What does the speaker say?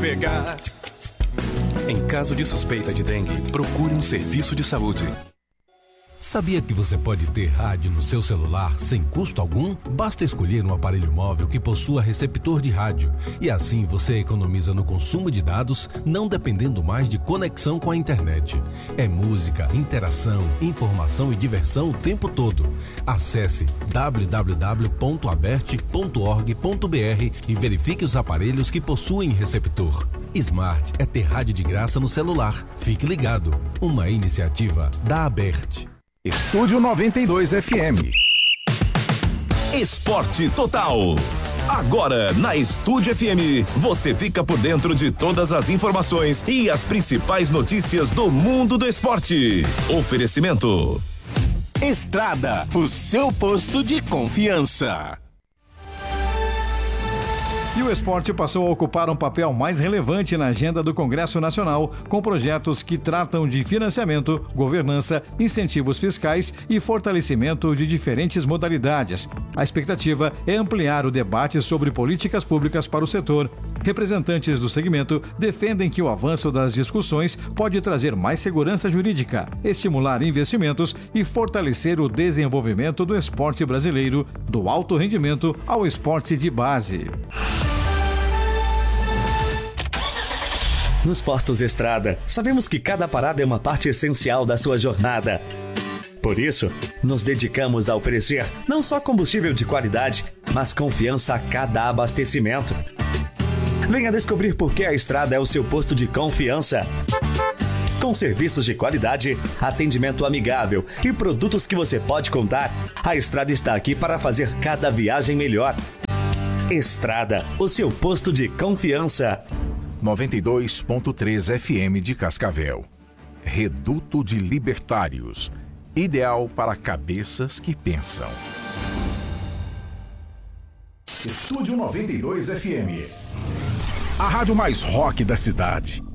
pegar. Em caso de suspeita de dengue, procure um serviço de saúde. Sabia que você pode ter rádio no seu celular sem custo algum? Basta escolher um aparelho móvel que possua receptor de rádio. E assim você economiza no consumo de dados, não dependendo mais de conexão com a internet. É música, interação, informação e diversão o tempo todo. Acesse www.aberte.org.br e verifique os aparelhos que possuem receptor. Smart é ter rádio de graça no celular. Fique ligado. Uma iniciativa da Aberte. Estúdio 92 FM. Esporte Total. Agora, na Estúdio FM, você fica por dentro de todas as informações e as principais notícias do mundo do esporte. Oferecimento Estrada, o seu posto de confiança. E o esporte passou a ocupar um papel mais relevante na agenda do Congresso Nacional, com projetos que tratam de financiamento, governança, incentivos fiscais e fortalecimento de diferentes modalidades. A expectativa é ampliar o debate sobre políticas públicas para o setor. Representantes do segmento defendem que o avanço das discussões pode trazer mais segurança jurídica, estimular investimentos e fortalecer o desenvolvimento do esporte brasileiro, do alto rendimento ao esporte de base. Nos postos Estrada, sabemos que cada parada é uma parte essencial da sua jornada. Por isso, nos dedicamos a oferecer não só combustível de qualidade, mas confiança a cada abastecimento. Venha descobrir por que a Estrada é o seu posto de confiança. Com serviços de qualidade, atendimento amigável e produtos que você pode contar, a Estrada está aqui para fazer cada viagem melhor. Estrada, o seu posto de confiança. 92.3 FM de Cascavel. Reduto de Libertários. Ideal para cabeças que pensam. Estúdio 92 FM. A rádio mais rock da cidade.